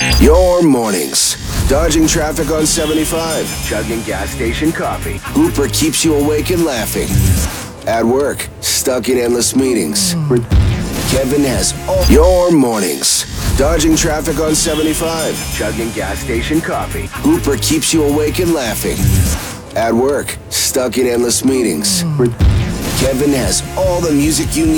Your mornings. Dodging traffic on 75, chugging gas station coffee. Hooper keeps you awake and laughing. At work, stuck in endless meetings. Kevin has all your mornings. Dodging traffic on 75, chugging gas station coffee. Hooper keeps you awake and laughing. At work, stuck in endless meetings. Kevin has all the music you need.